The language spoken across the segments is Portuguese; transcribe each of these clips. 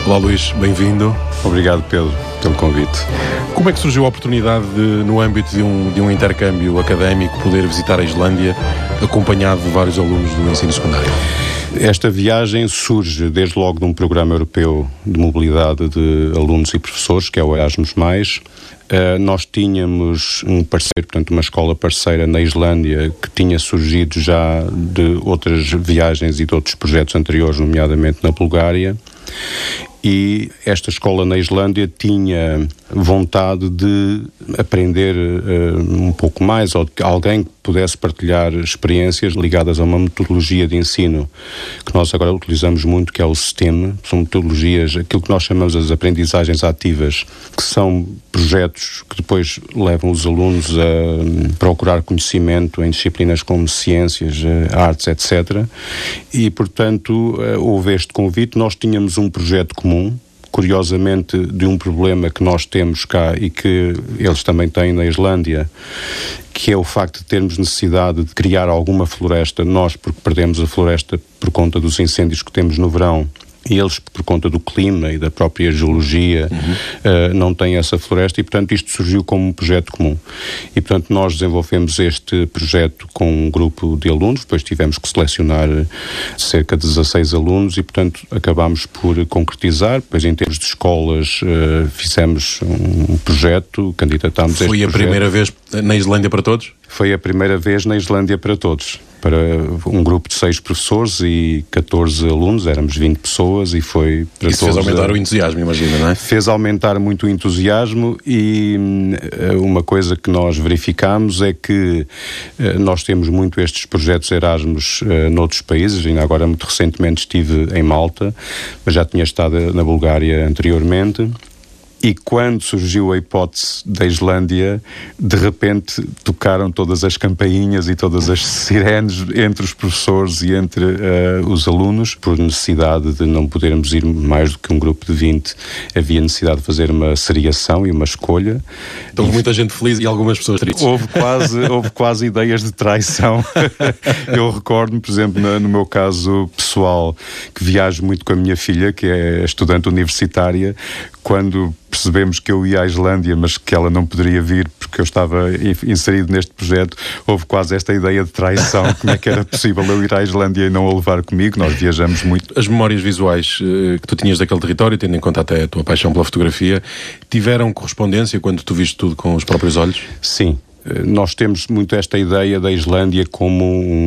Olá Luís, bem-vindo. Obrigado pelo convite. Como é que surgiu a oportunidade de, no âmbito de um intercâmbio académico, poder visitar a Islândia acompanhado de vários alunos do ensino secundário? Esta viagem surge desde logo de um programa europeu de mobilidade de alunos e professores, que é o Erasmus+. Nós tínhamos um parceiro, portanto uma escola parceira na Islândia, que tinha surgido já de outras viagens e de outros projetos anteriores, nomeadamente na Bulgária. E esta escola na Islândia tinha vontade de aprender um pouco mais, ou de alguém que pudesse partilhar experiências ligadas a uma metodologia de ensino que nós agora utilizamos muito, que é o STEM. São metodologias, aquilo que nós chamamos as aprendizagens ativas, que são projetos que depois levam os alunos a procurar conhecimento em disciplinas como ciências, artes, etc. E, portanto, houve este convite. Nós tínhamos um projeto comum, curiosamente, de um problema que nós temos cá e que eles também têm na Islândia, que é o facto de termos necessidade de criar alguma floresta, nós porque perdemos a floresta por conta dos incêndios que temos no verão, e eles, por conta do clima e da própria geologia, não têm essa floresta, e, portanto, isto surgiu como um projeto comum. E, portanto, nós desenvolvemos este projeto com um grupo de alunos, depois tivemos que selecionar cerca de 16 alunos e, portanto, acabámos por concretizar. Depois, em termos de escolas, fizemos um projeto, candidatámos a este projeto. Foi a primeira vez na Islândia para todos? Foi a primeira vez na Islândia para todos. Para um grupo de 6 professores e 14 alunos, éramos 20 pessoas e foi para isso todos. Isso fez aumentar o entusiasmo, imagina, não é? Fez aumentar muito o entusiasmo, e uma coisa que nós verificámos é que nós temos muito estes projetos Erasmus noutros países. Ainda agora, muito recentemente, estive em Malta, mas já tinha estado na Bulgária anteriormente. E quando surgiu a hipótese da Islândia, de repente tocaram todas as campainhas e todas as sirenes entre os professores e entre os alunos. Por necessidade de não podermos ir mais do que um grupo de 20, havia necessidade de fazer uma seriação e uma escolha. Então, houve muita gente feliz e algumas pessoas tristes. Houve quase ideias de traição. Eu recordo-me, por exemplo, no meu caso pessoal, que viajo muito com a minha filha, que é estudante universitária. Quando percebemos que eu ia à Islândia, mas que ela não poderia vir porque eu estava inserido neste projeto, houve quase esta ideia de traição. Como é que era possível eu ir à Islândia e não a levar comigo? Nós viajamos muito. As memórias visuais que tu tinhas daquele território, tendo em conta até a tua paixão pela fotografia, tiveram correspondência quando tu viste tudo com os próprios olhos? Sim. Nós temos muito esta ideia da Islândia como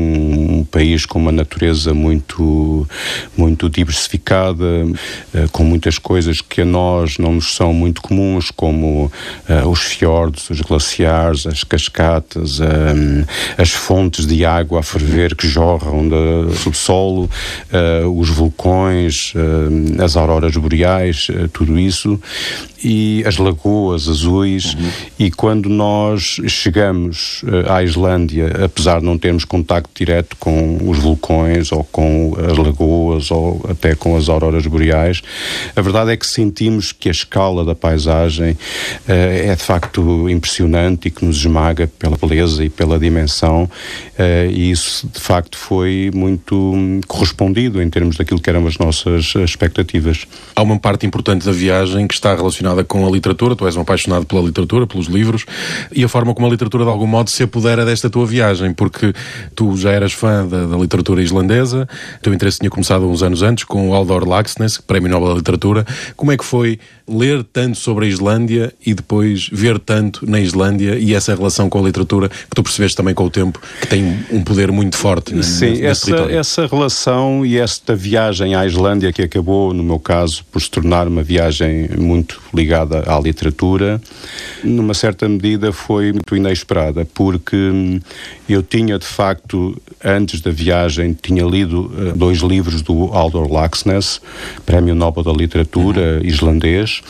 um país com uma natureza muito diversificada, com muitas coisas que a nós não nos são muito comuns, como os fiordes, os glaciares, as cascatas, as fontes de água a ferver que jorram do subsolo, os vulcões, as auroras boreais, tudo isso, e as lagoas azuis. E quando nós chegamos à Islândia, apesar de não termos contacto direto com os vulcões ou com as lagoas ou até com as auroras boreais, a verdade é que sentimos que a escala da paisagem é de facto impressionante e que nos esmaga pela beleza e pela dimensão, e isso de facto foi muito correspondido em termos daquilo que eram as nossas expectativas. Há uma parte importante da viagem que está relacionada com a literatura. Tu és um apaixonado pela literatura, pelos livros, e a forma como a literatura de algum modo se apodera desta tua viagem, porque tu já eras fã da literatura islandesa, o teu interesse tinha começado uns anos antes com o Halldór Laxness, Prémio Nobel da Literatura. Como é que foi ler tanto sobre a Islândia e depois ver tanto na Islândia e essa relação com a literatura que tu percebeste também com o tempo, que tem um poder muito forte nesse território? Essa relação e esta viagem à Islândia, que acabou, no meu caso, por se tornar uma viagem muito ligada à literatura, numa certa medida foi muito inesperada, porque eu tinha, de facto, antes da viagem, tinha lido 2 livros do Halldór Laxness, Prémio Nobel da Literatura islandês,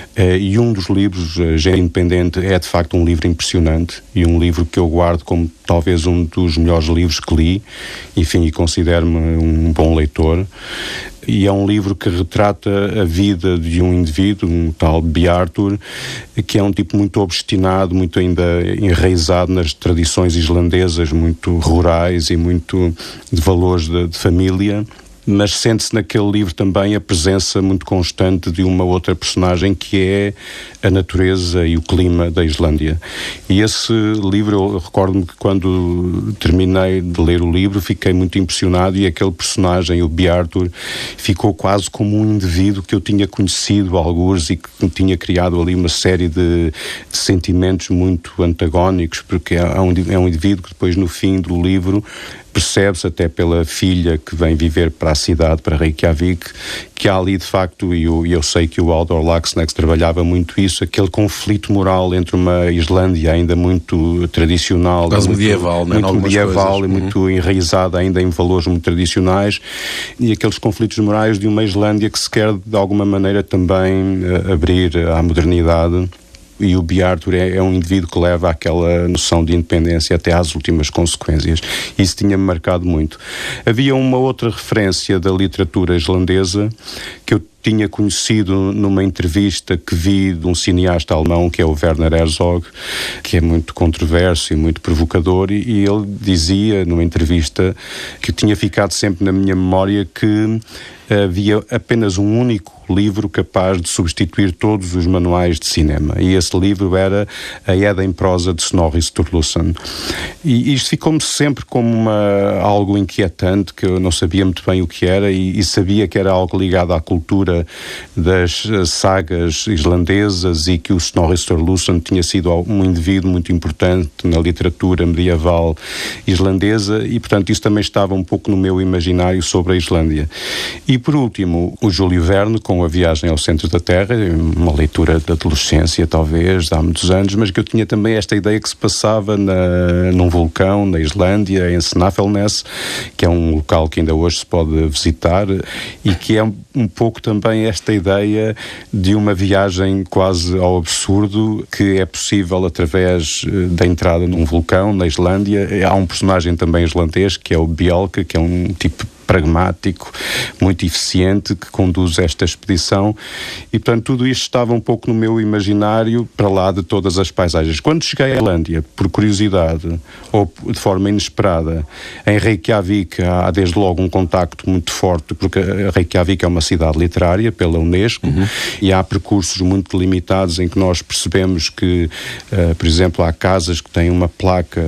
e um dos livros, Gênio Independente, é de facto um livro impressionante e um livro que eu guardo como talvez um dos melhores livros que li, enfim, e considero-me um bom leitor. E é um livro que retrata a vida de um indivíduo, um tal Bjartur, que é um tipo muito obstinado, muito ainda enraizado nas tradições islandesas, muito rurais e muito de valores de família. mas sente-se naquele livro também a presença muito constante de uma outra personagem que é a natureza e o clima da Islândia. E esse livro, eu recordo-me que quando terminei de ler o livro fiquei muito impressionado, e aquele personagem, o Bjartur, ficou quase como um indivíduo que eu tinha conhecido algures e que tinha criado ali uma série de sentimentos muito antagónicos, porque é um indivíduo que depois no fim do livro percebe-se até pela filha que vem viver para a cidade, para Reykjavik, que há ali de facto, e eu sei que o Halldór Laxness trabalhava muito isso, aquele conflito moral entre uma Islândia ainda muito tradicional, quase medieval, muito medieval e muito enraizada ainda em valores muito tradicionais, e aqueles conflitos morais de uma Islândia que se quer de alguma maneira também abrir à modernidade. E o Bjartur é um indivíduo que leva aquela noção de independência até às últimas consequências. Isso tinha-me marcado muito. Havia uma outra referência da literatura islandesa que eu tinha conhecido numa entrevista que vi de um cineasta alemão, que é o Werner Herzog, que é muito controverso e muito provocador, e ele dizia numa entrevista que tinha ficado sempre na minha memória que havia apenas um único livro capaz de substituir todos os manuais de cinema, e esse livro era a Edda em prosa de Snorri Sturluson. E isto ficou-me sempre como algo inquietante, que eu não sabia muito bem o que era, e sabia que era algo ligado à cultura das sagas islandesas, e que o Snorri Sturluson tinha sido um indivíduo muito importante na literatura medieval islandesa, e portanto isso também estava um pouco no meu imaginário sobre a Islândia. E por último, o Júlio Verne, com A Viagem ao Centro da Terra, uma leitura da adolescência talvez, de há muitos anos, mas que eu tinha também esta ideia que se passava num vulcão na Islândia, em Snafelnes, que é um local que ainda hoje se pode visitar, e que é um pouco também esta ideia de uma viagem quase ao absurdo que é possível através da entrada num vulcão na Islândia. Há um personagem também islandês que é o Bjelke, que é um tipo pragmático, muito eficiente, que conduz esta expedição, e portanto tudo isto estava um pouco no meu imaginário, para lá de todas as paisagens. Quando cheguei à Islândia, por curiosidade ou de forma inesperada, em Reykjavik há desde logo um contacto muito forte, porque Reykjavik é uma cidade literária pela Unesco, e há percursos muito limitados em que nós percebemos que, por exemplo, há casas que têm uma placa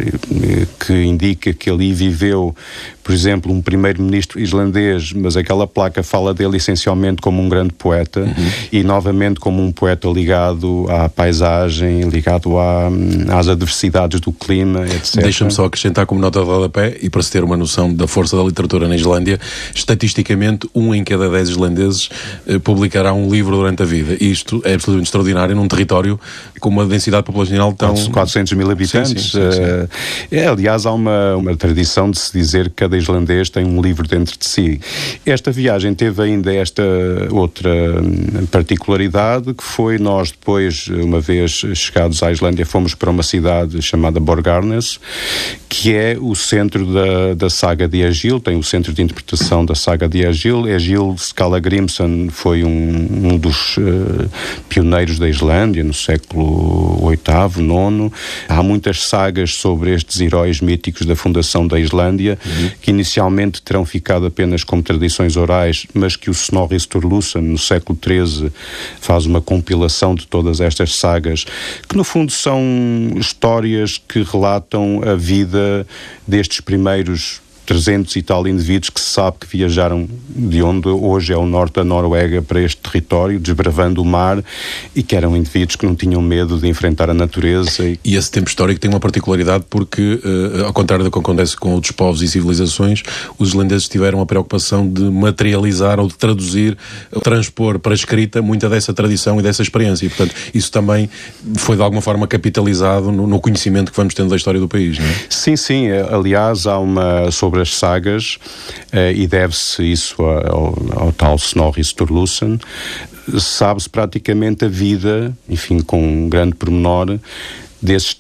que indica que ali viveu, por exemplo, um primeiro-ministro islandês, mas aquela placa fala dele essencialmente como um grande poeta, e novamente como um poeta ligado à paisagem, ligado às adversidades do clima, etc. Deixa-me só acrescentar como nota de rodapé, e para se ter uma noção da força da literatura na Islândia, estatisticamente 1 em cada 10 islandeses publicará um livro durante a vida. E isto é absolutamente extraordinário num território com uma densidade populacional tão... 400 mil habitantes. Sim. Aliás, há uma tradição de se dizer que cada islandês tem um livro dentro de si. Esta viagem teve ainda esta outra particularidade, que foi nós depois, uma vez chegados à Islândia, fomos para uma cidade chamada Borgarnes, que é o centro da saga de Egil, tem o centro de interpretação da saga de Egil. Egil Skallagrimsson foi um dos pioneiros da Islândia no século VIII, IX. Há muitas sagas sobre estes heróis míticos da fundação da Islândia, que inicialmente terão ficado apenas como tradições orais, mas que o Snorri Sturluson, no século XIII, faz uma compilação de todas estas sagas, que no fundo são histórias que relatam a vida destes primeiros 300 e tal indivíduos que se sabe que viajaram de onde hoje é o norte da Noruega para este território, desbravando o mar, e que eram indivíduos que não tinham medo de enfrentar a natureza. E esse tempo histórico tem uma particularidade porque, ao contrário do que acontece com outros povos e civilizações, os islandeses tiveram a preocupação de materializar ou de traduzir, transpor para a escrita muita dessa tradição e dessa experiência. E, portanto, isso também foi de alguma forma capitalizado no conhecimento que vamos tendo da história do país, não é? Sim, sim. Aliás, há uma... sobre as sagas, e deve-se isso ao tal Snorri Sturluson, sabe-se praticamente a vida, enfim, com um grande pormenor, desses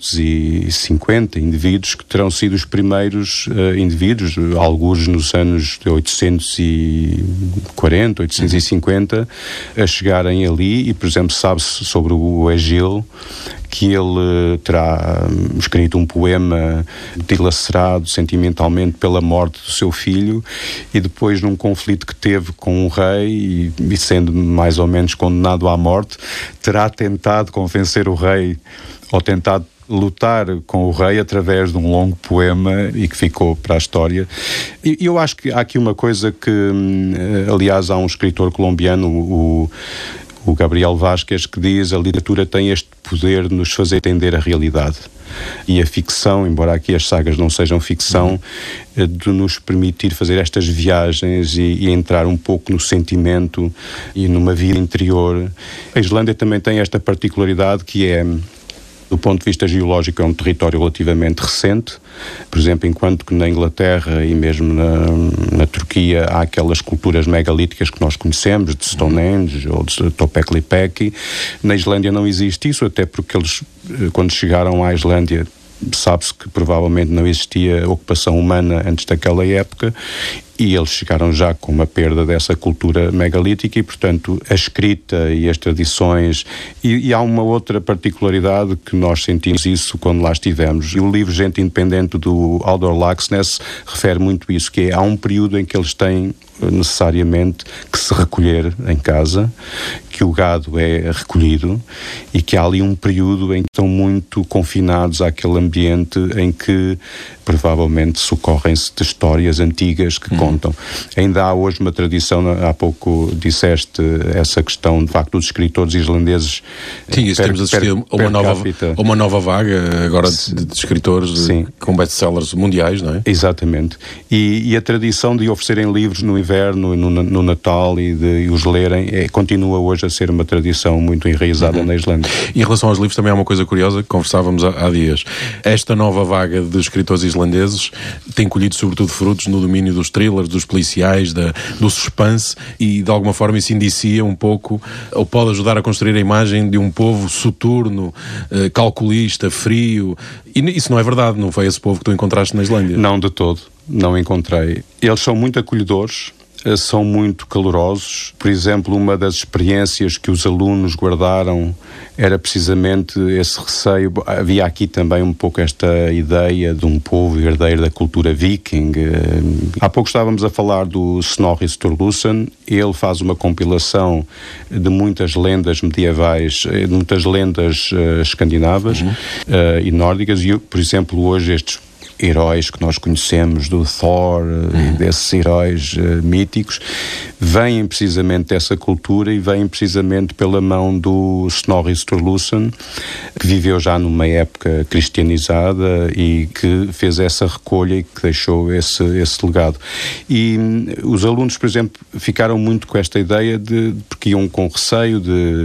350 indivíduos que terão sido os primeiros indivíduos, alguns nos anos de 840, 850, a chegarem ali. E, por exemplo, sabe-se sobre o Egil, que ele terá escrito um poema dilacerado sentimentalmente pela morte do seu filho, e depois num conflito que teve com um rei e sendo mais ou menos condenado à morte, terá tentado convencer o rei, ou tentado lutar com o rei através de um longo poema e que ficou para a história. E eu acho que há aqui uma coisa que, aliás, há um escritor colombiano, o Gabriel Vázquez, que diz: a literatura tem este poder de nos fazer entender a realidade. E a ficção, embora aqui as sagas não sejam ficção, de nos permitir fazer estas viagens e entrar um pouco no sentimento e numa vida interior. A Islândia também tem esta particularidade que é, do ponto de vista geológico, é um território relativamente recente. Por exemplo, enquanto que na Inglaterra e mesmo na Turquia há aquelas culturas megalíticas que nós conhecemos, de Stonehenge ou de Göbekli Tepe, na Islândia não existe isso, até porque eles, quando chegaram à Islândia, sabe-se que provavelmente não existia ocupação humana antes daquela época, e eles chegaram já com uma perda dessa cultura megalítica e, portanto, a escrita e as tradições... E há uma outra particularidade que nós sentimos isso quando lá estivemos. E o livro Gente Independente, do Halldór Laxness, refere muito isso, que é, há um período em que eles têm necessariamente que se recolher em casa, que o gado é recolhido e que há ali um período em que estão muito confinados àquele ambiente em que provavelmente socorrem-se de histórias antigas que contam. Ainda há hoje uma tradição, há pouco disseste essa questão, de facto, dos escritores islandeses. Sim, isso temos assistido a uma nova vaga agora de escritores com best-sellers mundiais, não é? Exatamente. E a tradição de oferecerem livros no inverno, no Natal e os lerem, continua hoje a ser uma tradição muito enraizada na Islândia. E em relação aos livros também há uma coisa curiosa que conversávamos há dias. Esta nova vaga de escritores islandeses tem colhido sobretudo frutos no domínio dos thrillers, dos policiais, do suspense, e de alguma forma isso indicia um pouco, ou pode ajudar a construir a imagem de um povo soturno, calculista, frio. E isso não é verdade, não foi esse povo que tu encontraste na Islândia? Não, de todo. Não encontrei. Eles são muito acolhedores, são muito calorosos. Por exemplo, uma das experiências que os alunos guardaram era precisamente esse receio. Havia aqui também um pouco esta ideia de um povo herdeiro da cultura viking. Há pouco estávamos a falar do Snorri Sturluson. Ele faz uma compilação de muitas lendas medievais, de muitas lendas escandinavas e nórdicas. E, por exemplo, hoje estes heróis que nós conhecemos, do Thor e desses heróis míticos, vêm precisamente dessa cultura e vêm precisamente pela mão do Snorri Sturluson, que viveu já numa época cristianizada e que fez essa recolha e que deixou esse legado. E os alunos, por exemplo, ficaram muito com esta ideia porque iam com receio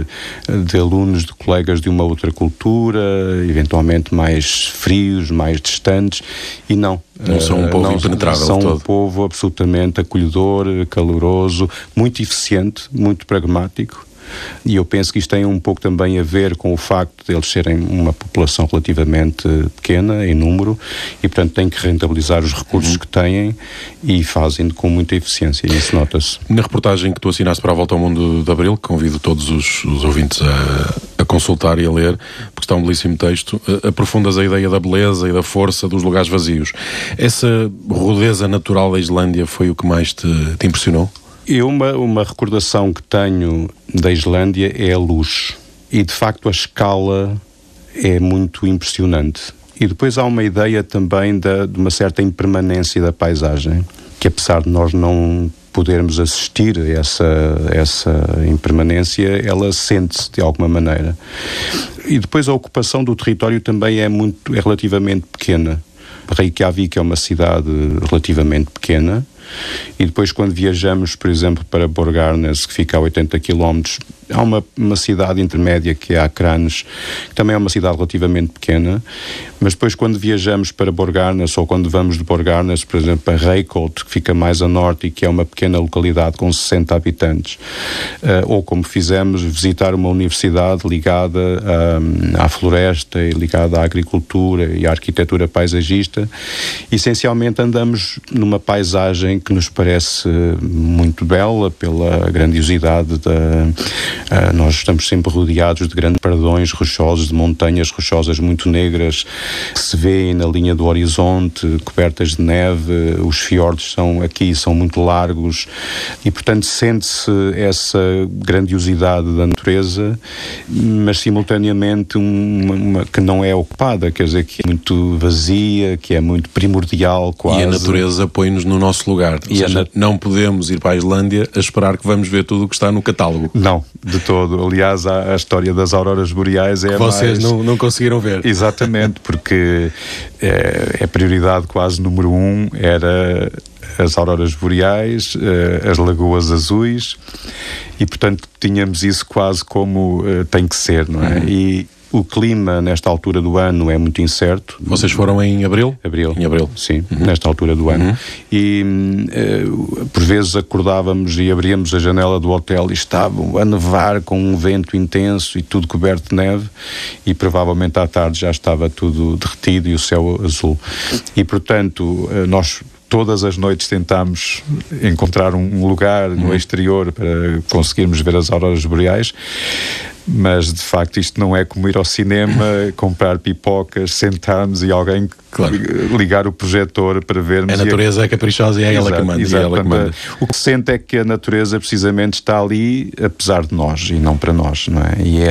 de alunos, de colegas de uma outra cultura, eventualmente mais frios, mais distantes. E não são um povo impenetrável. São um povo absolutamente acolhedor, caloroso, muito eficiente, muito pragmático. E eu penso que isto tem um pouco também a ver com o facto de eles serem uma população relativamente pequena em número e, portanto, têm que rentabilizar os recursos que têm e fazem com muita eficiência, e isso nota-se. Na reportagem que tu assinaste para a Volta ao Mundo de Abril, que convido todos os ouvintes a consultar e a ler, porque está um belíssimo texto, aprofundas a ideia da beleza e da força dos lugares vazios. Essa rudeza natural da Islândia foi o que mais te impressionou? Uma recordação que tenho da Islândia é a luz. E, de facto, a escala é muito impressionante. E depois há uma ideia também de uma certa impermanência da paisagem, que apesar de nós não podermos assistir a essa impermanência, ela sente-se de alguma maneira. E depois a ocupação do território também é relativamente pequena. Reykjavik é uma cidade relativamente pequena, e depois quando viajamos, por exemplo, para Borgarnes, que fica a 80 km, há uma cidade intermédia que é Akranes, que também é uma cidade relativamente pequena, mas depois quando viajamos para Borgarnes, ou quando vamos de Borgarnes, por exemplo, para Reykholt, que fica mais a norte e que é uma pequena localidade com 60 habitantes, ou como fizemos, visitar uma universidade ligada à floresta e ligada à agricultura e à arquitetura paisagista, essencialmente andamos numa paisagem que nos parece muito bela pela grandiosidade Nós estamos sempre rodeados de grandes pardões rochosos, de montanhas rochosas muito negras, que se vêem na linha do horizonte, cobertas de neve. Os fiordes são muito largos e, portanto, sente-se essa grandiosidade da natureza, mas simultaneamente uma que não é ocupada, quer dizer, que é muito vazia, que é muito primordial quase. E a natureza põe-nos no nosso lugar. Ou seja, não podemos ir para a Islândia a esperar que vamos ver tudo o que está no catálogo. Não, de todo. Aliás, a história das auroras boreais é vocês não conseguiram ver. Exatamente, porque a prioridade quase número 1 era as auroras boreais, as lagoas azuis, e portanto tínhamos isso quase como tem que ser, não é? E o clima nesta altura do ano é muito incerto. Vocês foram em abril? Em abril, sim, nesta altura do ano. E por vezes acordávamos e abríamos a janela do hotel e estava a nevar com um vento intenso e tudo coberto de neve, e provavelmente à tarde já estava tudo derretido e o céu azul. E portanto nós todas as noites tentámos encontrar um lugar no exterior para conseguirmos ver as auroras boreais, mas de facto isto não é como ir ao cinema, comprar pipocas, sentarmos e alguém ligar o projetor para vermos. A natureza é caprichosa e é ela que manda. O que se sente é que a natureza precisamente está ali apesar de nós e não para nós, não é? E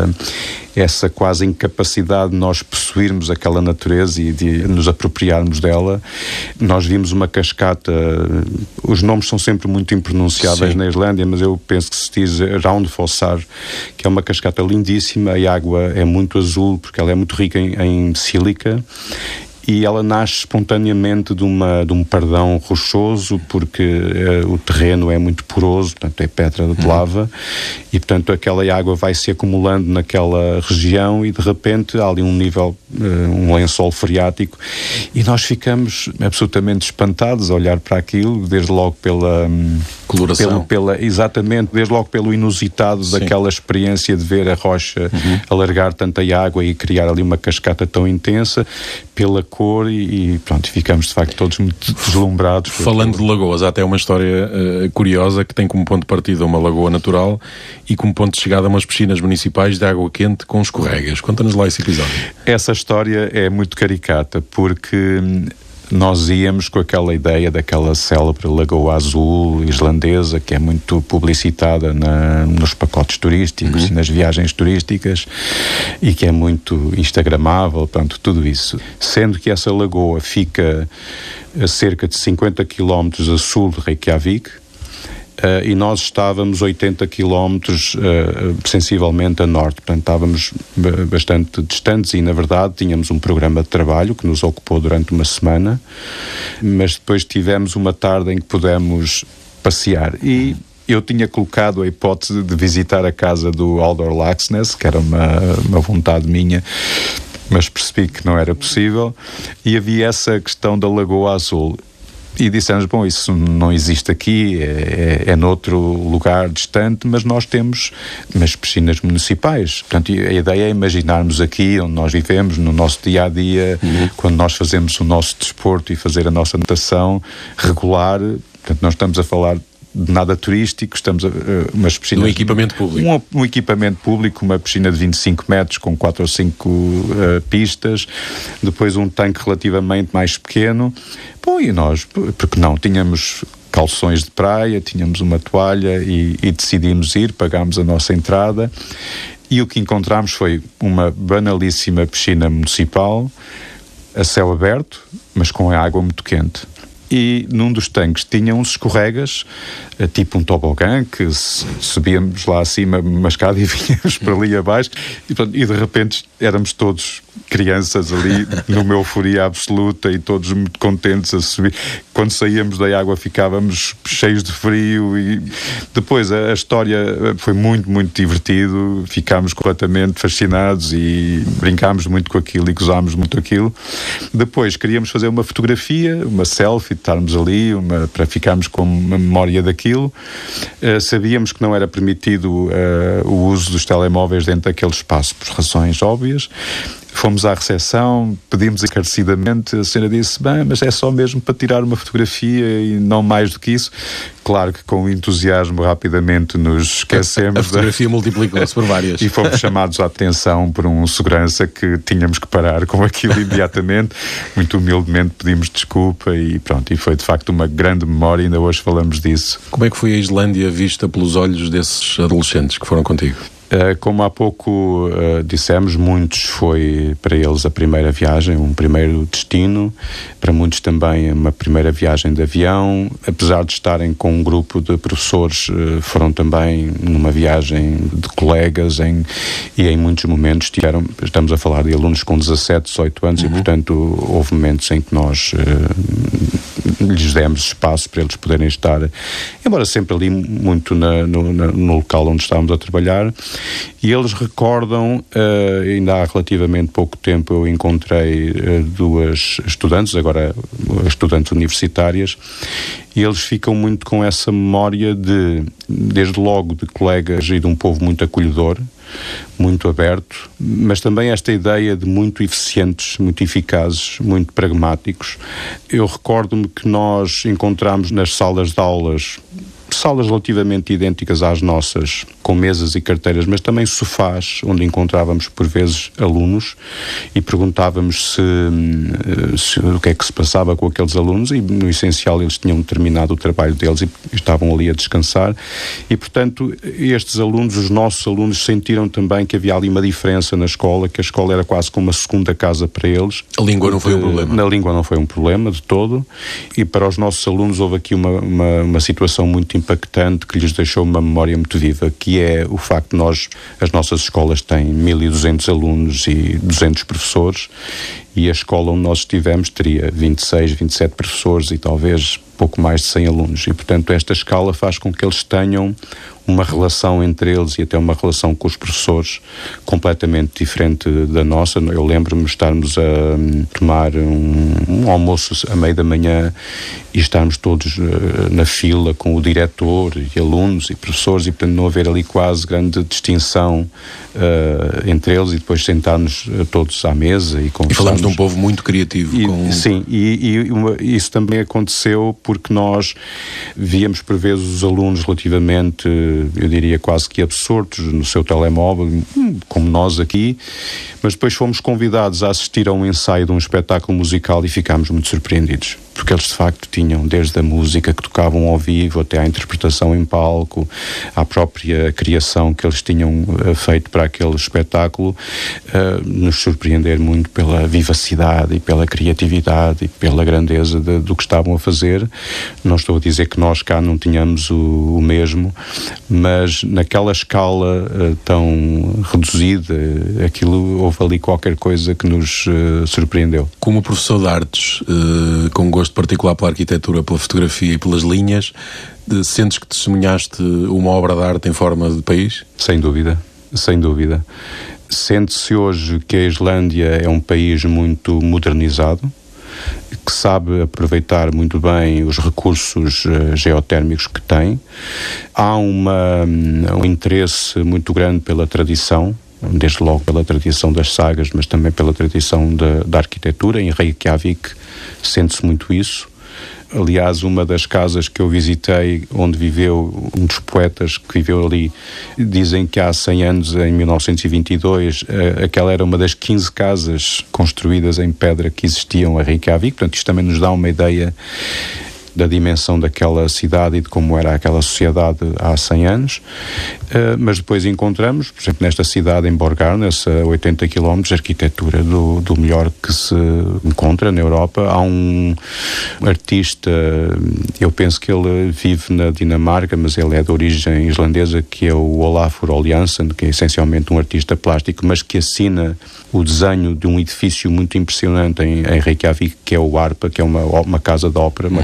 essa quase incapacidade de nós possuirmos aquela natureza e de nos apropriarmos dela. Nós vimos uma cascata, os nomes são sempre muito impronunciáveis na Islândia, mas eu penso que se diz Raunfossar, que é uma cascata lindíssima. A água é muito azul porque ela é muito rica em sílica, e ela nasce espontaneamente de um pardão rochoso, porque o terreno é muito poroso, portanto é pedra de lava, e portanto aquela água vai se acumulando naquela região e de repente há ali um nível, um lençol freático, e nós ficamos absolutamente espantados a olhar para aquilo, desde logo pela coloração. Exatamente, desde logo pelo inusitado daquela experiência de ver a rocha alargar tanta água e criar ali uma cascata tão intensa, pela cor e pronto, ficamos de facto todos muito deslumbrados. Falando de lagoas, há até uma história curiosa que tem como ponto de partida uma lagoa natural e como ponto de chegada umas piscinas municipais de água quente com escorregas. Conta-nos lá esse episódio. Essa história é muito caricata porque nós íamos com aquela ideia daquela célebre Lagoa Azul islandesa, que é muito publicitada nos pacotes turísticos e nas viagens turísticas, e que é muito instagramável, portanto, tudo isso. Sendo que essa lagoa fica a cerca de 50 km a sul de Reykjavik, e nós estávamos 80 km sensivelmente a norte, portanto estávamos bastante distantes e na verdade tínhamos um programa de trabalho que nos ocupou durante uma semana, mas depois tivemos uma tarde em que pudemos passear e eu tinha colocado a hipótese de visitar a casa do Halldór Laxness, que era uma vontade minha, mas percebi que não era possível, e havia essa questão da Lagoa Azul. E dissemos, bom, isso não existe aqui, é noutro lugar distante, mas nós temos umas piscinas municipais. Portanto, a ideia é imaginarmos aqui, onde nós vivemos, no nosso dia-a-dia, quando nós fazemos o nosso desporto e fazer a nossa natação regular. Portanto, nós estamos a falar de nada turístico, estamos a umas piscinas... Um equipamento público. Um equipamento público, uma piscina de 25 metros com 4 ou 5 pistas, depois um tanque relativamente mais pequeno. Bom, e nós, porque não, tínhamos calções de praia, tínhamos uma toalha e decidimos ir, pagámos a nossa entrada e o que encontramos foi uma banalíssima piscina municipal, a céu aberto, mas com a água muito quente. E num dos tanques tinha uns escorregas, tipo um tobogã, que subíamos lá acima uma escada e vinhamos para ali abaixo, e de repente éramos todos crianças ali numa euforia absoluta e todos muito contentes a subir. Quando saíamos da água ficávamos cheios de frio e depois a história foi muito, muito divertido, ficámos completamente fascinados e brincámos muito com aquilo e gozámos muito aquilo. Depois queríamos fazer uma fotografia, uma selfie, estarmos ali para ficarmos com uma memória daquilo. Sabíamos que não era permitido o uso dos telemóveis dentro daquele espaço por razões óbvias. Silvias. Fomos à recepção, pedimos encarecidamente, a senhora disse, bem, mas é só mesmo para tirar uma fotografia e não mais do que isso. Claro que com entusiasmo rapidamente nos esquecemos. A fotografia multiplicou-se por várias. E fomos chamados à atenção por um segurança que tínhamos que parar com aquilo imediatamente. Muito humildemente pedimos desculpa e pronto, e foi de facto uma grande memória, ainda hoje falamos disso. Como é que foi a Islândia vista pelos olhos desses adolescentes que foram contigo? Como há pouco dissemos, muitos foi para eles a primeira viagem, um primeiro destino, para muitos também uma primeira viagem de avião, apesar de estarem com um grupo de professores, foram também numa viagem de colegas e em muitos momentos estamos a falar de alunos com 17, 18 anos e portanto houve momentos em que nós lhes demos espaço para eles poderem estar, embora sempre ali muito no local onde estávamos a trabalhar. E eles recordam, ainda há relativamente pouco tempo eu encontrei duas estudantes, agora estudantes universitárias, e eles ficam muito com essa memória desde logo de colegas e de um povo muito acolhedor, muito aberto, mas também esta ideia de muito eficientes, muito eficazes, muito pragmáticos. Eu recordo-me que nós encontramos nas salas de aulas salas relativamente idênticas às nossas, com mesas e carteiras, mas também sofás, onde encontrávamos por vezes alunos e perguntávamos o que é que se passava com aqueles alunos e no essencial eles tinham terminado o trabalho deles e estavam ali a descansar e portanto estes alunos, os nossos alunos, sentiram também que havia ali uma diferença na escola, que a escola era quase como uma segunda casa para eles. A língua não foi um problema? Na língua não foi um problema de todo e para os nossos alunos houve aqui uma situação muito impactante que lhes deixou uma memória muito viva, que é o facto de as nossas escolas têm 1.200 alunos e 200 professores e a escola onde nós estivemos teria 26, 27 professores e talvez pouco mais de 100 alunos e portanto esta escala faz com que eles tenham uma relação entre eles e até uma relação com os professores completamente diferente da nossa. Eu lembro-me de estarmos a tomar um almoço à meia da manhã e estarmos todos na fila com o diretor e alunos e professores e portanto não haver ali quase grande distinção entre eles e depois sentarmos todos à mesa e conversarmos. E falamos de um povo muito criativo. Sim, isso também aconteceu porque nós víamos por vezes os alunos relativamente, eu diria quase que absortos no seu telemóvel, como nós aqui, mas depois fomos convidados a assistir a um ensaio de um espetáculo musical e ficámos muito surpreendidos, porque eles de facto tinham desde a música que tocavam ao vivo até à interpretação em palco, à própria criação que eles tinham feito para aquele espetáculo, nos surpreender muito pela vivacidade e pela criatividade e pela grandeza do que estavam a fazer. Não estou a dizer que nós cá não tínhamos o mesmo, mas naquela escala tão reduzida, houve ali qualquer coisa que nos surpreendeu. Como professor de artes, com gosto particular pela arquitetura, pela fotografia e pelas linhas, sentes que testemunhaste uma obra de arte em forma de país? Sem dúvida, sem dúvida. Sente-se hoje que a Islândia é um país muito modernizado, que sabe aproveitar muito bem os recursos geotérmicos que tem. Há um interesse muito grande pela tradição, desde logo pela tradição das sagas, mas também pela tradição da arquitetura. Em Reykjavik sente-se muito isso. Aliás, uma das casas que eu visitei, onde viveu um dos poetas que viveu ali, dizem que há 100 anos, em 1922, aquela era uma das 15 casas construídas em pedra que existiam a Reykjavik. Portanto, isto também nos dá uma ideia da dimensão daquela cidade e de como era aquela sociedade há 100 anos, mas depois encontramos, por exemplo, nesta cidade, em Borgarnes, a 80 km, a arquitetura do melhor que se encontra na Europa. Há um artista, eu penso que ele vive na Dinamarca, mas ele é de origem islandesa, que é o Olafur Oljansson, que é essencialmente um artista plástico, mas que assina o desenho de um edifício muito impressionante em Reykjavik, que é o ARPA, que é uma casa de ópera, uma casa de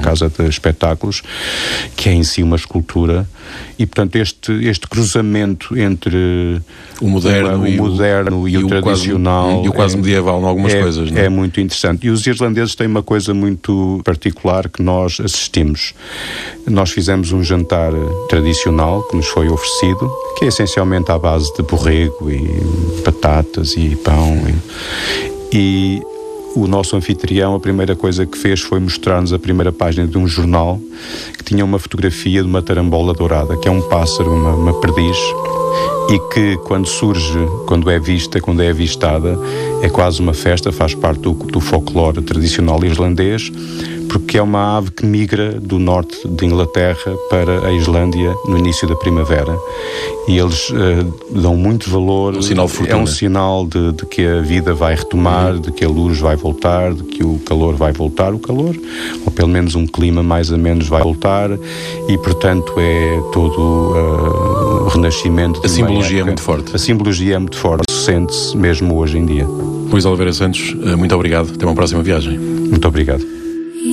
de espetáculos, que é em si uma escultura, e portanto este cruzamento entre o moderno e o tradicional e o quase medieval em algumas coisas, não é? É muito interessante. E os irlandeses têm uma coisa muito particular que nós assistimos. Nós fizemos um jantar tradicional que nos foi oferecido, que é essencialmente à base de borrego e batatas e pão e o nosso anfitrião, a primeira coisa que fez foi mostrar-nos a primeira página de um jornal que tinha uma fotografia de uma tarambola dourada, que é um pássaro, uma perdiz, e que quando surge, quando é vista, quando é avistada, é quase uma festa, faz parte do folclore tradicional irlandês, porque é uma ave que migra do norte de Inglaterra para a Islândia no início da primavera, e eles dão muito valor. Um sinal de fortuna. É um sinal de que a vida vai retomar, de que a luz vai voltar, de que o calor vai voltar, ou pelo menos um clima mais ou menos vai voltar, e portanto é todo o renascimento. A simbologia é muito forte. A simbologia é muito forte, sente-se mesmo hoje em dia. Luís Oliveira Santos, muito obrigado. Até uma próxima viagem. Muito obrigado.